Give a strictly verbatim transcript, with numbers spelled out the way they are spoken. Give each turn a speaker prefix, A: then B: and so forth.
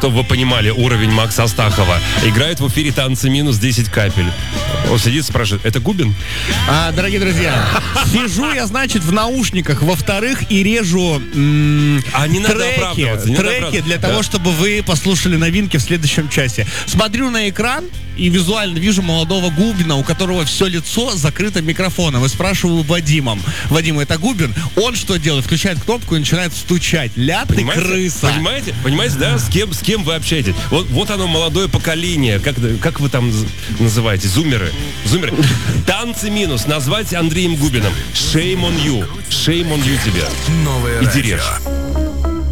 A: чтобы вы понимали уровень Макса Астахова. Играет в эфире «Танцы минус» десять капель. Он сидит, спрашивает, это Губин?
B: А, дорогие друзья, сижу я, значит, в наушниках, во-вторых, и режу м-
A: а не надо
B: треки,
A: оправдываться, не
B: треки
A: надо
B: для
A: да.
B: того, чтобы вы послушали новинки в следующем часе. Смотрю на экран и визуально вижу молодого Губина, у которого все лицо закрыто микрофоном. И спрашиваю Вадимом: Вадим, это Губин? Он что делает? Включает кнопку и начинает стучать. Ля ты крыса.
A: Понимаете? Понимаете, да, с кем, с кем вы общаетесь? Вот, вот оно, молодое поколение. Как, как вы там называете? Зумеры. Зумеры. Танцы минус. Назвать Андреем Губиным. Shame on you. Shame on you тебе.
C: Новое
A: Иди
C: радио.
A: режь.